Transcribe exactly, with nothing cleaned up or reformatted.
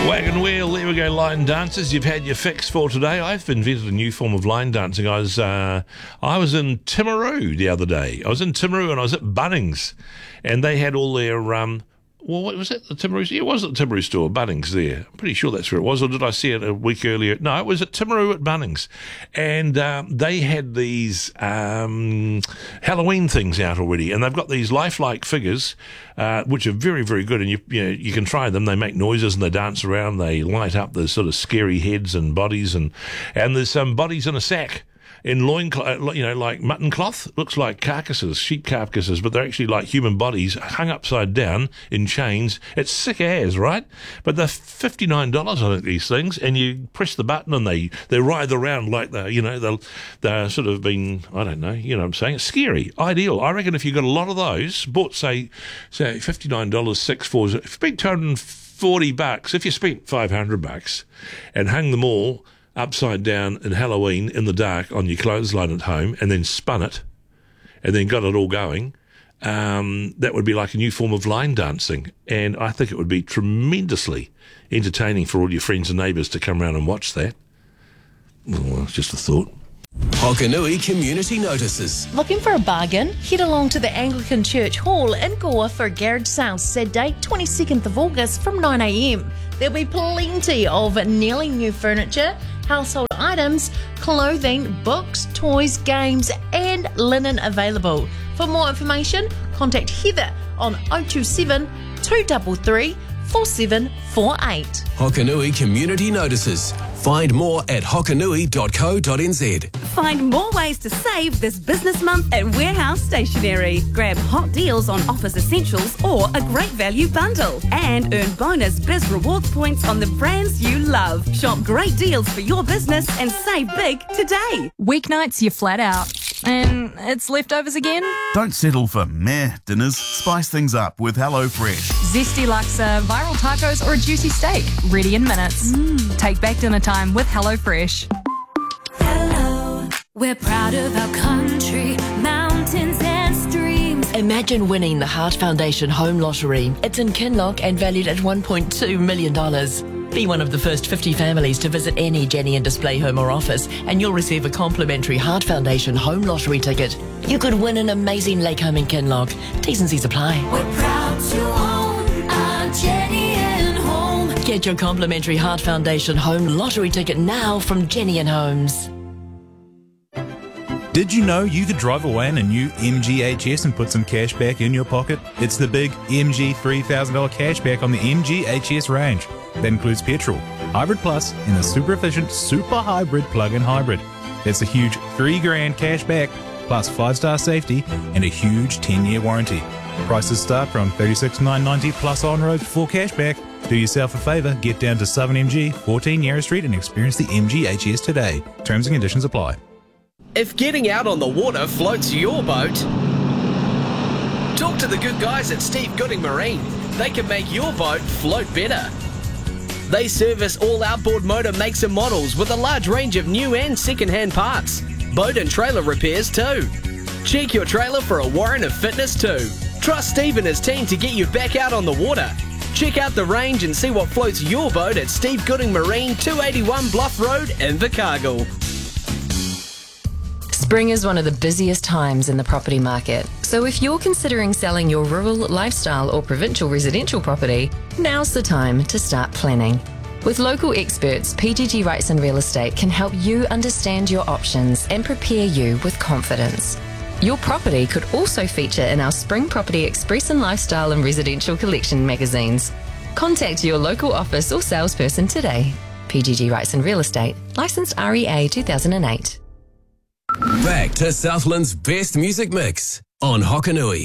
Wagon wheel, there we go, line dancers. You've had your fix for today. I've invented a new form of line dancing. I was uh, I was in Timaru the other day. I was in Timaru and I was at Bunnings, and they had all their um. Well, what was it? The Timaru? Yeah, it was at the Timaru store, Bunnings there. I'm pretty sure that's where it was, or did I see it a week earlier? No, it was at Timaru at Bunnings. And um, they had these um, Halloween things out already, and they've got these lifelike figures, uh, which are very, very good, and you you know, you can try them. They make noises and they dance around. They light up the sort of scary heads and bodies, and, and there's some bodies in a sack. In loin, you know, like mutton cloth, looks like carcasses, sheep carcasses, but they're actually like human bodies hung upside down in chains. It's sick as, right? But they're fifty-nine dollars, I think, these things, and you press the button and they, they writhe around like they're, you know, they're, they're sort of been, I don't know, you know what I'm saying? It's scary, ideal. I reckon if you got a lot of those, bought, say, say fifty-nine dollars, six fours, if you spent two hundred forty bucks, if you spent five hundred bucks and hung them all upside down in Halloween in the dark on your clothesline at home and then spun it and then got it all going, um, that would be like a new form of line dancing. And I think it would be tremendously entertaining for all your friends and neighbours to come around and watch that. Well, it's just a thought. Hokanui Community Notices. Looking for a bargain? Head along to the Anglican Church Hall in Goa for a garage sale Saturday, twenty-second of August from nine a m. There'll be plenty of nearly new furniture, household items, clothing, books, toys, games and linen available. For more information, contact Heather on oh two seven, two three three, four seven four eight. Hokanui Community Notices. Find more at hokanui dot co dot n z. Find more ways to save this business month at Warehouse Stationery. Grab hot deals on office essentials or a great value bundle. And earn bonus Biz Rewards points on the brands you love. Shop great deals for your business and save big today. Weeknights, you're flat out. And it's leftovers again? Don't settle for meh dinners. Spice things up with HelloFresh. Zesty laksa, viral tacos, or a juicy steak. Ready in minutes. Mm. Take back dinner time with HelloFresh. Hello, we're proud of our country, mountains and streams. Imagine winning the Heart Foundation Home Lottery. It's in Kinloch and valued at one point two million dollars. Be one of the first fifty families to visit any Jenny and Display home or office, and you'll receive a complimentary Heart Foundation Home Lottery ticket. You could win an amazing lake home in Kinloch. T's and C's apply. We're proud to own our Jenny and Home. Get your complimentary Heart Foundation Home Lottery ticket now from Jenny and Homes. Did you know you could drive away in a new M G H S and put some cash back in your pocket? It's the big M G three thousand dollars cashback on the M G H S range. That includes petrol, Hybrid Plus, and the super efficient Super Hybrid plug-in hybrid. That's a huge three grand cash back, plus five-star safety and a huge ten-year warranty. Prices start from thirty-six thousand nine hundred ninety dollars plus on-road for cashback. Do yourself a favour, get down to Southern M G, fourteen Yarra Street, and experience the M G H S today. Terms and conditions apply. If getting out on the water floats your boat, talk to the good guys at Steve Gooding Marine. They can make your boat float better. They service all outboard motor makes and models with a large range of new and second-hand parts. Boat and trailer repairs too. Check your trailer for a warrant of fitness too. Trust Steve and his team to get you back out on the water. Check out the range and see what floats your boat at Steve Gooding Marine, two eighty-one Bluff Road, Invercargill. Spring is one of the busiest times in the property market. So if you're considering selling your rural, lifestyle or provincial residential property, now's the time to start planning. With local experts, P G G Rights and Real Estate can help you understand your options and prepare you with confidence. Your property could also feature in our Spring Property Express and Lifestyle and Residential Collection magazines. Contact your local office or salesperson today. P G G Rights and Real Estate, licensed R E A two thousand eight. Back to Southland's best music mix on Hokanui.